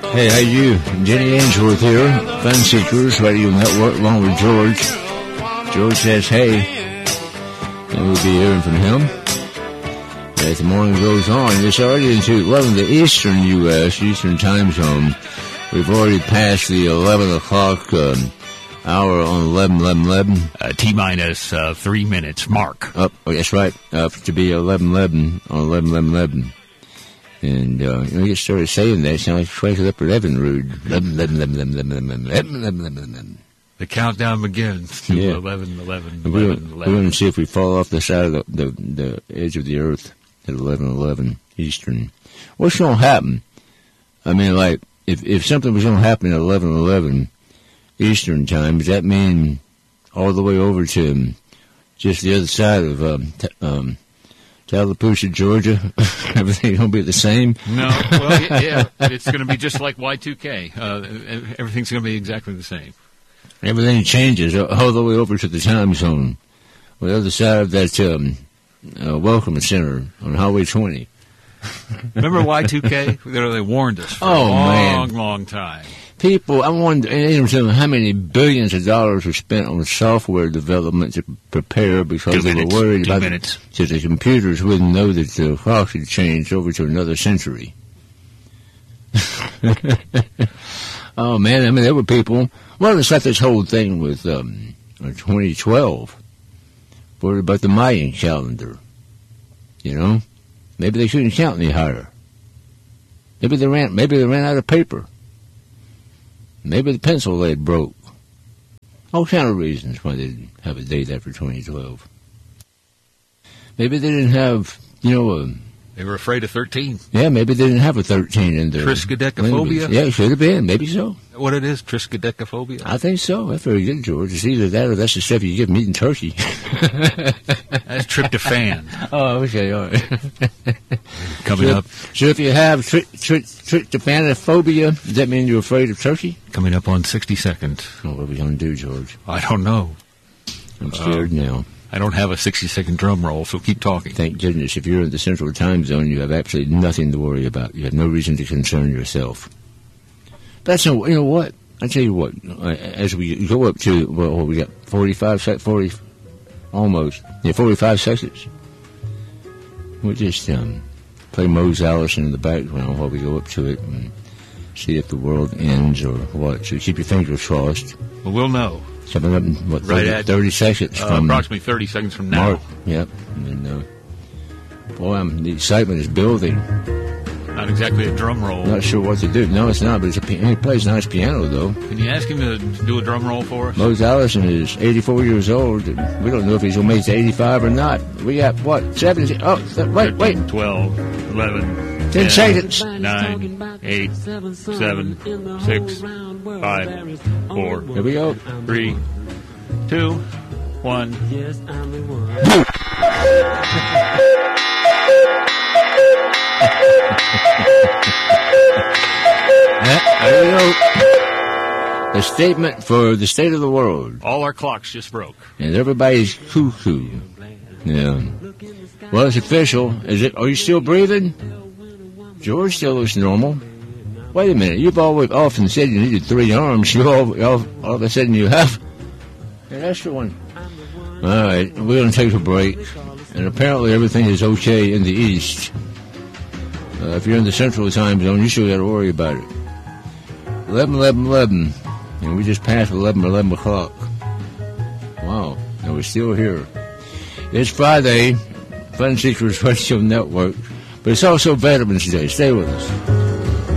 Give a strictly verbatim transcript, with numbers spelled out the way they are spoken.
Hey, how you? Jenny Ainsworth here, Fun Seekers Radio Network, along with George. George says, hey, and we'll be hearing from him as the morning goes on. It's already into, well, in the eastern U S, eastern time zone. We've already passed the eleven o'clock um, hour on eleven eleven eleven. Uh, T-minus uh, three minutes mark. Oh, oh, that's right, uh, to be eleven eleven on eleven eleven eleven. And, uh, you know, you started saying that, it sounds like Frank Upper Evinrude. eleven eleven eleven eleven eleven eleven. The countdown begins to yeah. eleven eleven We're eleven eleven. going to see if we fall off the side of the, the, the edge of the earth at eleven eleven Eastern. What's going to happen? I mean, like, if, if something was going to happen at eleven eleven Eastern time, does that mean all the way over to um, just the other side of um, t- um, Tallapoosa, Georgia? Everything going to be the same? No. Well, yeah, yeah. It's going to be just like Y two K. Uh, everything's going to be exactly the same. Everything changes all the way over to the time zone. On the other side of that um, uh, Welcome Center on Highway twenty. Remember Y two K? They warned us for oh, a long, man. long time. People, I wonder, and they don't tell me how many billions of dollars were spent on software development to prepare because Two they minutes. were worried Two about minutes. so the computers wouldn't know that the clock had changed over to another century. Oh, man, I mean, there were people. Well, it's like this whole thing with um, twenty twelve, worried about the Mayan calendar. You know? Maybe they shouldn't count any higher. Maybe they ran, maybe they ran out of paper. Maybe the pencil lead broke. All kind of reasons why they didn't have a date after twenty twelve. Maybe they didn't have, you know, a... They were afraid of thirteen. Yeah, maybe they didn't have a thirteen in there. Triskaidekaphobia? Yeah, it should have been. Maybe so. What it is, triskaidekaphobia? I think so. That's very good, George. It's either that or that's the stuff you get from eating turkey. That's tryptophan. Oh, okay, all right. Coming so, up. So if you have tri- tri- tryptophanophobia, does that mean you're afraid of turkey? Coming up on sixty seconds. Oh, what are we going to do, George? I don't know. I'm scared uh, now. I don't have a sixty-second drum roll, so keep talking. Thank goodness. If you're in the Central Time Zone, you have absolutely nothing to worry about. You have no reason to concern yourself. That's no, you know what? I tell you what. As we go up to, well, we got forty-five, forty, almost, yeah, forty-five seconds. We'll just um, play Mose Allison in the background while we go up to it and see if the world ends or what. So keep your fingers crossed. Well, we'll know. Coming up in, what, right thirty, at, thirty seconds uh, from... approximately thirty seconds from now. Mark, yep. And, uh, boy, I'm, the excitement is building. Not exactly a drum roll. Not sure what to do. No, it's not, but it's a, he plays nice piano, though. Can you ask him to do a drum roll for us? Mose Allison is eighty-four years old. And we don't know if he's going to make it to eighty-five or not. We got, what, seventeen? Oh, wait, wait. twelve, eleven, ten, ten seconds. nine, eight, seven, six, five, four, Here we go. three, two, one. Yes, I'm the one. There we go. The statement for the state of the world. All our clocks just broke. And everybody's cuckoo. Yeah. Well, it's official. Is it? Are you still breathing? George still looks normal. Wait a minute. You've always often said you needed three arms. You all, all, all of a sudden you have an extra one. All right. We're going to take a break. And apparently everything is okay in the east. Uh, if you're in the central time zone, you still got to worry about it. eleven eleven eleven. And we just passed eleven eleven o'clock. Wow. And we're still here. It's Friday, Fun Seekers Radio Network. But it's also Veterans Day. Stay with us.